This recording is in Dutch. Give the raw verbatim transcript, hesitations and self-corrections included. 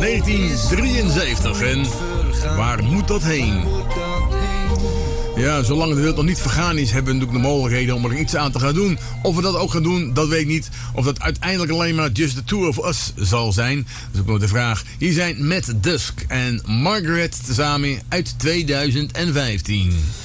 negentien drieënzeventig. En waar moet dat heen? Ja, zolang de wereld nog niet vergaan is, hebben we natuurlijk de mogelijkheden om er iets aan te gaan doen. Of we dat ook gaan doen, dat weet ik niet. Of dat uiteindelijk alleen maar Just the Two of Us zal zijn. Dat is ook nog de vraag. Hier zijn Matt Dusk en Margaret tezamen uit tweeduizend vijftien.